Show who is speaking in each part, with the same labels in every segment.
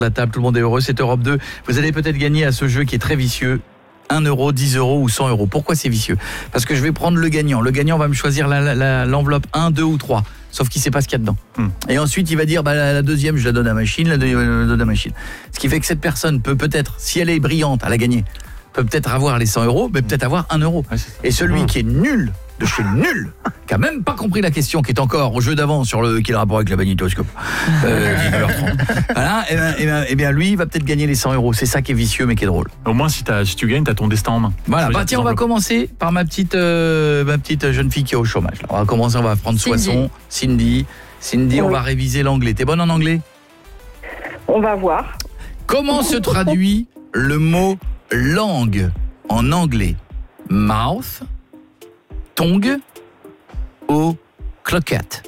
Speaker 1: La table, tout le monde est heureux, c'est Europe 2. Vous allez peut-être gagner à ce jeu qui est très vicieux. 1 euro, 10 euros ou 100 euros. Pourquoi c'est vicieux? Parce que je vais prendre le gagnant. Le gagnant va me choisir l'enveloppe 1, 2 ou 3. Sauf qu'il ne sait pas ce qu'il y a dedans. Et ensuite, il va dire, la deuxième, je la donne à machine, la deuxième, je la donne à machine. Ce qui fait que cette personne peut peut-être, si elle est brillante, elle a gagné, peut peut-être avoir les 100 euros, mais peut-être avoir 1 euro. Et celui qui est nul, de chez nul, qui a même pas compris la question, qui est encore au jeu d'avant sur qui est le rapport avec la magnétoscope, 19h30. Voilà, et bien lui, il va peut-être gagner les 100 euros. C'est ça qui est vicieux, mais qui est drôle.
Speaker 2: Au moins, si tu gagnes, t'as ton destin en main.
Speaker 1: Voilà, tiens, on va commencer par ma petite jeune fille qui est au chômage. Là. On va commencer, on va prendre Soissons, Cindy, oui. On va réviser l'anglais. T'es bonne en anglais?
Speaker 3: On va voir.
Speaker 1: Comment se traduit le mot langue en anglais? Mouth, tongue ou cloquette?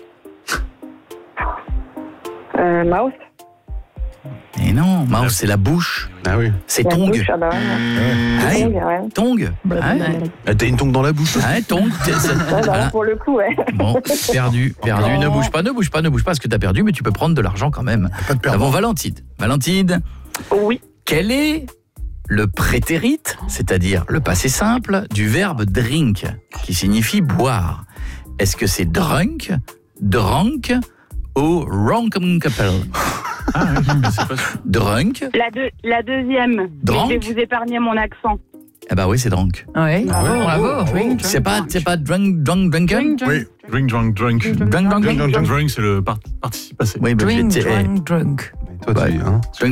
Speaker 3: Mouse.
Speaker 1: Et non, mouse c'est la bouche.
Speaker 4: Ah oui.
Speaker 1: C'est tongue.
Speaker 3: Bouche,
Speaker 1: Tongue.
Speaker 4: T'as une tongue dans la bouche.
Speaker 1: Tongue.
Speaker 3: Voilà. Pour le coup, ouais.
Speaker 1: Bon, perdu. Ne bouge pas, parce que t'as perdu, mais tu peux prendre de l'argent quand même.
Speaker 4: Pas de perdre.
Speaker 1: Bon, Valentine.
Speaker 3: Oui.
Speaker 1: Quel est le prétérit, c'est-à-dire le passé simple, du verbe drink, qui signifie boire? Est-ce que c'est drunk, drunk ou ronkampel? Drunk.
Speaker 3: La deuxième.
Speaker 1: Drunk.
Speaker 3: Je vais vous épargner mon accent.
Speaker 1: Eh ben oui, c'est drunk.
Speaker 5: Ouais. Bravo.
Speaker 1: C'est pas drunken?
Speaker 2: Oui. Drink, drunk. Drunk, c'est le participe passé.
Speaker 1: Oui,
Speaker 5: Drink.
Speaker 4: Toi, tu